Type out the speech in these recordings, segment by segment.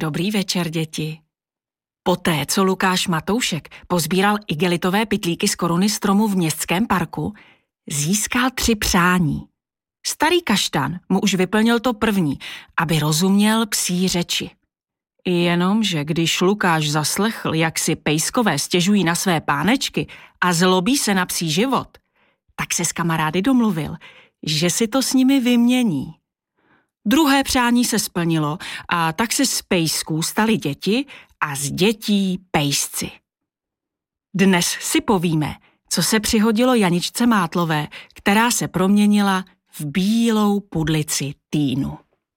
Dobrý večer, děti. Poté, co Lukáš Matoušek pozbíral igelitové pytlíky z koruny stromu v městském parku, získal 3 přání. Starý kaštan mu už vyplnil to první, aby rozuměl psí řeči. Jenomže když Lukáš zaslechl, jak si pejskové stěžují na své pánečky a zlobí se na psí život, tak se s kamarády domluvil, že si to s nimi vymění. Druhé přání se splnilo a tak se z pejsků stali děti a z dětí pejsci. Dnes si povíme, co se přihodilo Janičce Mátlové, která se proměnila v bílou pudlici Týnu.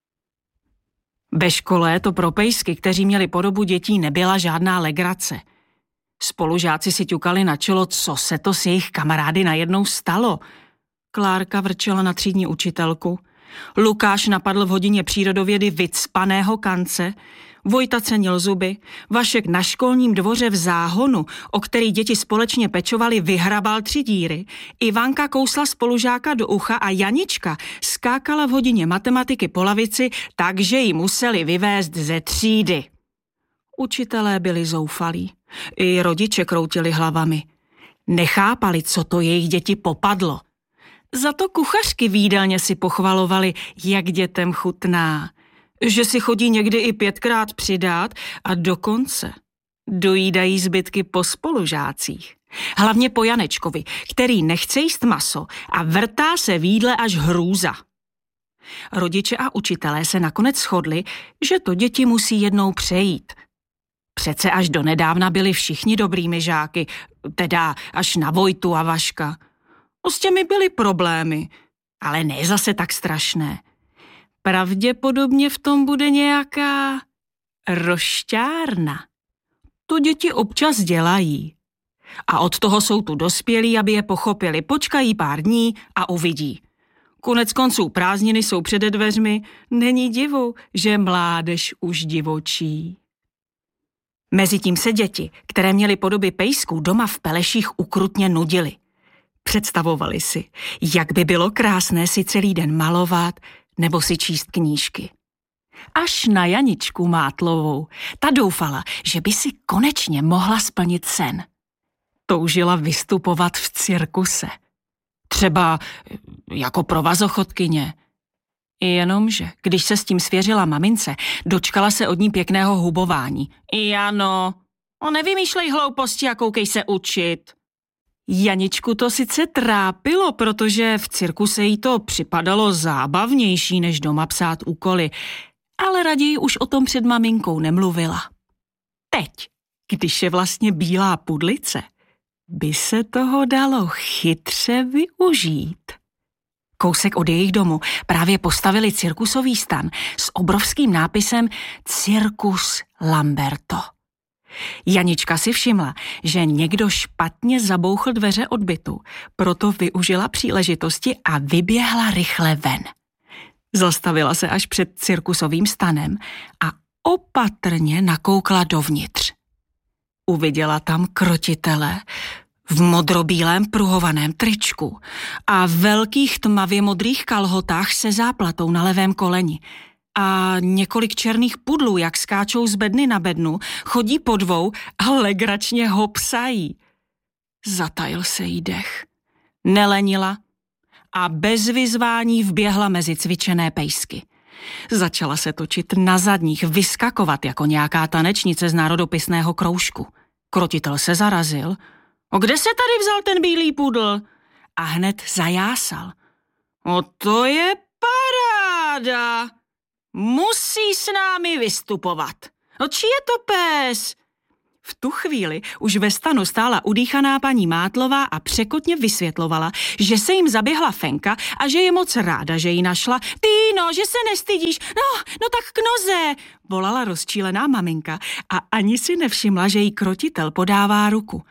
Ve škole to pro pejsky, kteří měli podobu dětí, nebyla žádná legrace. Spolužáci si ťukali na čelo, co se to s jejich kamarády najednou stalo. Klárka vrčela na třídní učitelku, Lukáš napadl v hodině přírodovědy vycpaného Kance, Vojta cenil zuby, Vašek na školním dvoře v záhonu, o který děti společně pečovali, vyhrabal 3 díry, Ivanka kousla spolužáka do ucha a Janička skákala v hodině matematiky po lavici, takže ji museli vyvést ze třídy. Učitelé byli zoufalí, i rodiče kroutili hlavami. Nechápali, co to jejich děti popadlo. Za to kuchařky v jídelně si pochvalovali, jak dětem chutná, že si chodí někdy i 5krát přidat a dokonce dojídají zbytky po spolužácích. Hlavně po Janečkovi, který nechce jíst maso a vrtá se v jídle až hrůza. Rodiče a učitelé se nakonec shodli, že to děti musí jednou přejít. Přece až donedávna byli všichni dobrými žáky, teda až na Vojtu a Vaška. S těmi byly problémy, ale ne zase tak strašné. Pravděpodobně v tom bude nějaká rošťárna. To děti občas dělají. A od toho jsou tu dospělí, aby je pochopili. Počkají pár dní a uvidí. Konec konců prázdniny jsou přede dveřmi, není divu, že mládež už divočí. Mezitím se děti, které měly podoby pejsků, doma v Peleších ukrutně nudily. Představovali si, jak by bylo krásné si celý den malovat nebo si číst knížky. Až na Janičku Mátlovou. Ta doufala, že by si konečně mohla splnit sen. Toužila vystupovat v cirkuse. Třeba jako provazochodkyně. Jenomže, když se s tím svěřila mamince, dočkala se od ní pěkného hubování. Jano, nevymýšlej hlouposti a koukej se učit. Janičku to sice trápilo, protože v cirkuse jí to připadalo zábavnější, než doma psát úkoly, ale raději už o tom před maminkou nemluvila. Teď, když je vlastně bílá pudlice, by se toho dalo chytře využít. Kousek od jejich domu právě postavili cirkusový stan s obrovským nápisem Cirkus Lamberto. Janička si všimla, že někdo špatně zabouchl dveře od bytu, proto využila příležitosti a vyběhla rychle ven. Zastavila se až před cirkusovým stanem a opatrně nakoukla dovnitř. Uviděla tam krotitele v modrobílém pruhovaném tričku a velkých tmavě modrých kalhotách se záplatou na levém koleni. A několik černých pudlů, jak skáčou z bedny na bednu, chodí po 2 a legračně hopsají. Zatajil se jí dech. Nelenila a bez vyzvání vběhla mezi cvičené pejsky. Začala se točit na zadních, vyskakovat jako nějaká tanečnice z národopisného kroužku. Krotitel se zarazil. Kde se tady vzal ten bílý pudl? A hned zajásal. To je paráda! Musí s námi vystupovat. Čí je to pes? V tu chvíli už ve stanu stála udýchaná paní Mátlová a překotně vysvětlovala, že se jim zaběhla Fenka a že je moc ráda, že ji našla. Týno, že se nestydíš? No tak k noze, volala rozčílená maminka a ani si nevšimla, že jí krotitel podává ruku.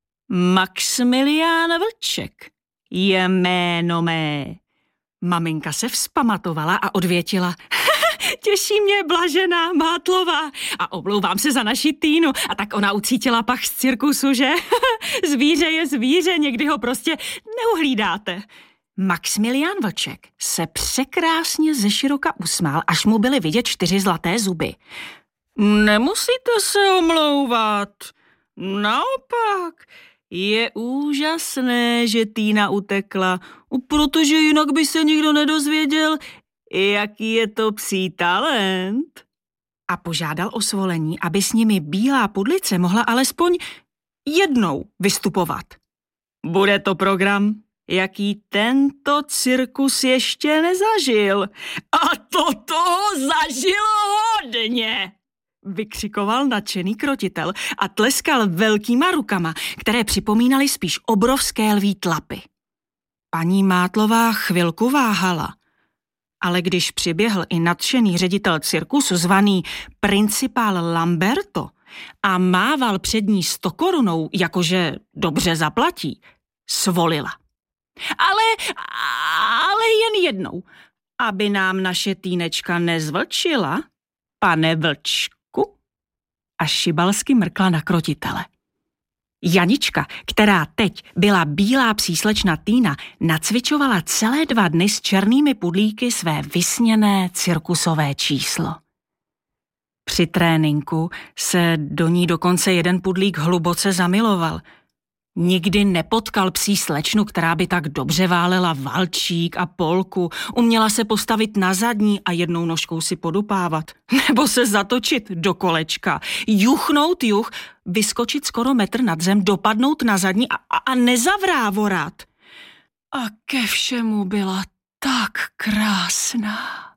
Maxmilián Vlček je jméno mé. Maminka se vzpamatovala a odvětila. Těší mě Blažená Mátlová a omlouvám se za naši Týnu. A tak ona ucítila pach z cirkusu, že? Zvíře je zvíře, někdy ho prostě neuhlídáte. Maxmilián Vlček se překrásně zeširoka usmál, až mu byly vidět 4 zlaté zuby. Nemusíte se omlouvat. Naopak, je úžasné, že Týna utekla, protože jinak by se nikdo nedozvěděl, jaký je to psí talent. A požádal o svolení, aby s nimi Bílá pudlice mohla alespoň jednou vystupovat. Bude to program, jaký tento cirkus ještě nezažil. A to toho zažilo hodně, vykřikoval nadšený krotitel a tleskal velkýma rukama, které připomínaly spíš obrovské lví tlapy. Paní Mátlová chvilku váhala, ale když přiběhl i nadšený ředitel cirkusu zvaný principál Lamberto a mával před ní 100 korunou, jakože dobře zaplatí, svolila. Ale jen jednou, aby nám naše Týnečka nezvlčila, pane vlčku? A šibalsky mrkla na krotitele. Janička, která teď byla bílá psí slečna Týna, nacvičovala celé 2 dny s černými pudlíky své vysněné cirkusové číslo. Při tréninku se do ní dokonce jeden pudlík hluboce zamiloval. Nikdy nepotkal psí slečnu, která by tak dobře válela valčík a polku, uměla se postavit na zadní a jednou nožkou si podupávat, nebo se zatočit do kolečka, juchnout juch, vyskočit skoro metr nad zem, dopadnout na zadní a nezavrávorat. A ke všemu byla tak krásná.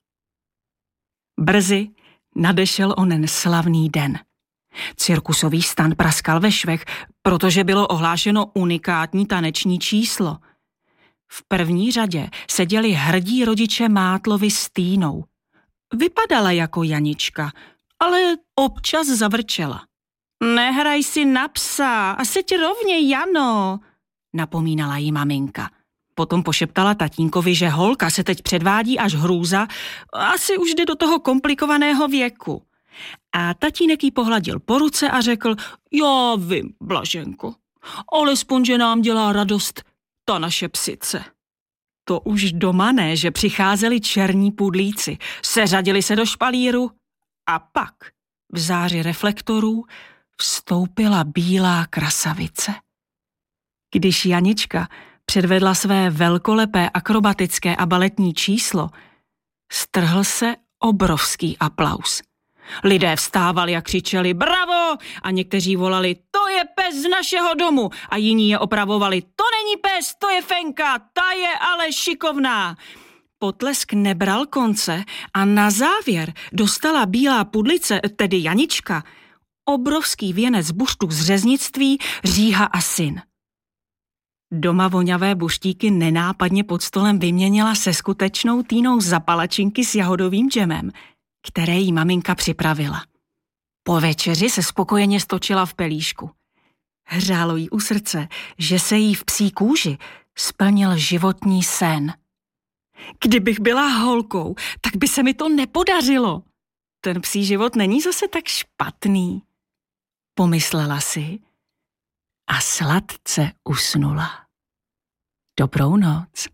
Brzy nadešel onen slavný den. Cirkusový stan praskal ve švech, protože bylo ohlášeno unikátní taneční číslo. V první řadě seděli hrdí rodiče Mátlovy s Týnou. Vypadala jako Janička, ale občas zavrčela. Nehraj si na psa a seď rovně, Jano, napomínala jí maminka. Potom pošeptala tatínkovi, že holka se teď předvádí až hrůza, asi už jde do toho komplikovaného věku. A tatínek jí pohladil po ruce a řekl, já vím, Blaženko, alespoň, že nám dělá radost ta naše psice. To už doma ne, že přicházeli černí pudlíci, seřadili se do špalíru a pak v záři reflektorů vstoupila bílá krasavice. Když Janička předvedla své velkolepé akrobatické a baletní číslo, strhl se obrovský aplaus. Lidé vstávali a křičeli bravo a někteří volali to je pes z našeho domu a jiní je opravovali to není pes, to je Fenka, ta je ale šikovná. Potlesk nebral konce a na závěr dostala bílá pudlice, tedy Janička, obrovský věnec buštů z řeznictví Říha a syn. Doma voňavé buštíky nenápadně pod stolem vyměnila se skutečnou Týnou za palačinky s jahodovým džemem, které jí maminka připravila. Po večeři se spokojeně stočila v pelíšku. Hřálo jí u srdce, že se jí v psí kůži splnil životní sen. Kdybych byla holkou, tak by se mi to nepodařilo. Ten psí život není zase tak špatný, pomyslela si a sladce usnula. Dobrou noc.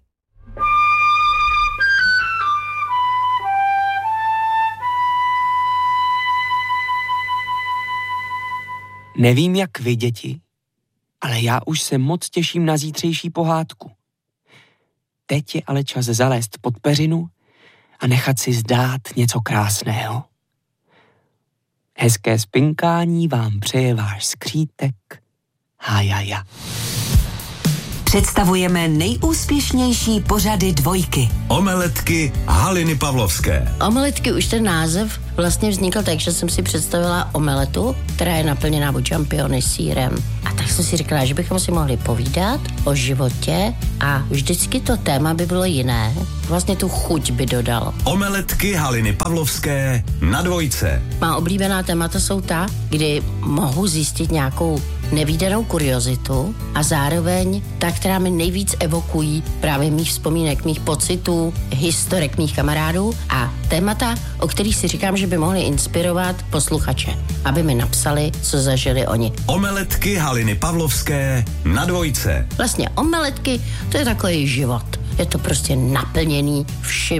Nevím, jak vy, děti, ale já už se moc těším na zítřejší pohádku. Teď je ale čas zalézt pod peřinu a nechat si zdát něco krásného. Hezké spinkání vám přeje váš skřítek Hájaja. Představujeme nejúspěšnější pořady Dvojky. Omeletky Haliny Pavlovské. Omeletky, už ten název vlastně vznikl tak, že jsem si představila omeletu, která je naplněná od čampiony s sýrem. A tak jsem si říkala, že bychom si mohli povídat o životě a vždycky to téma by bylo jiné. Vlastně tu chuť by dodal. Omeletky Haliny Pavlovské na Dvojce. Má oblíbená témata jsou ta, kdy mohu zjistit nějakou nevídanou kuriozitu a zároveň ta, která mi nejvíc evokují právě mých vzpomínek, mých pocitů, historek mých kamarádů a témata, o kterých si říkám, že by mohly inspirovat posluchače, aby mi napsali, co zažili oni. Omeletky Haliny Pavlovské na Dvojce. Vlastně omeletky, to je takový život. Je to prostě naplněný vším,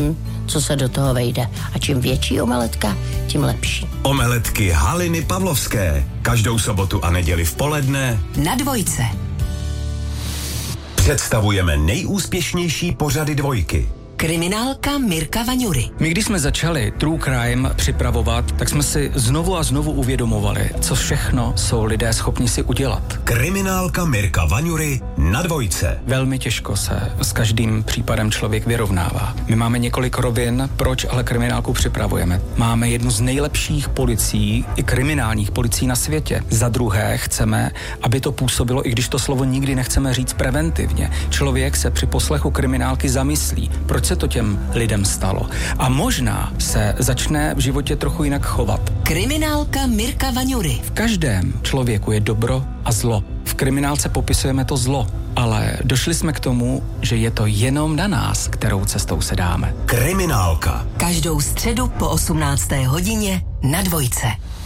co se do toho vejde. A čím větší omeletka, tím lepší. Omeletky Haliny Pavlovské. Každou sobotu a neděli v poledne Na Dvojce. představujeme nejúspěšnější pořady Dvojky. Kriminálka Mirka Vaňury. My, když jsme začali True Crime připravovat, tak jsme si znovu a znovu uvědomovali, co všechno jsou lidé schopni si udělat. Kriminálka Mirka Vaňury na Dvojce. Velmi těžko se s každým případem člověk vyrovnává. My máme několik rovin, proč ale kriminálku připravujeme. Máme jednu z nejlepších policií, i kriminálních policií na světě. Za druhé chceme, aby to působilo, i když to slovo nikdy nechceme říct preventivně. Člověk se při poslechu kriminálky zamyslí, proč se to těm lidem stalo. A možná se začne v životě trochu jinak chovat. Kriminálka Mirka Vaňury. V každém člověku je dobro a zlo. V kriminálce popisujeme to zlo, ale došli jsme k tomu, že je to jenom na nás, kterou cestou se dáme. Kriminálka. Každou středu po 18. hodině na Dvojce.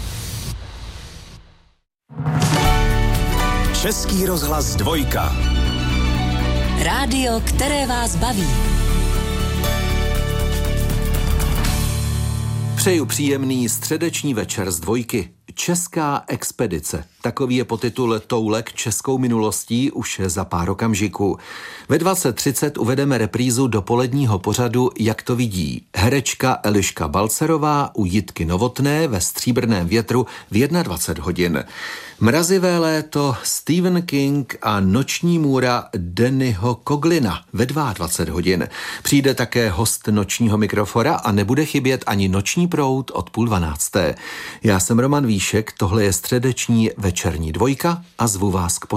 Český rozhlas Dvojka. Rádio, které vás baví. Přeju příjemný středeční večer z Dvojky. Česká expedice. Takový je podtitul Toulek českou minulostí už za pár okamžiků. Ve 20:30 uvedeme reprízu dopoledního pořadu Jak to vidí. Herečka Eliška Balcerová u Jitky Novotné ve Stříbrném větru v 21 hodin. Mrazivé léto, Stephen King a noční můra Dannyho Coglina ve 22 hodin. Přijde také host nočního mikrofora a nebude chybět ani noční proud od 11:30. Já jsem Roman Víšek, tohle je středeční večerní Dvojka a zvu vás k